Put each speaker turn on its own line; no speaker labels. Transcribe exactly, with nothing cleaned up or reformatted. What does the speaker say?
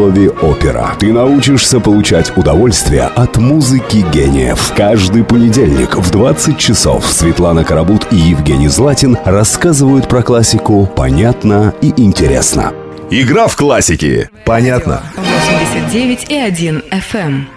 слове «опера». Ты научишься получать удовольствие от музыки гениев. Каждый понедельник в двадцать часов Светлана Карабут и Евгений Златин рассказывают про классику понятно и интересно. Игра в классике. Понятно.
восемьдесят девять и один эф эм.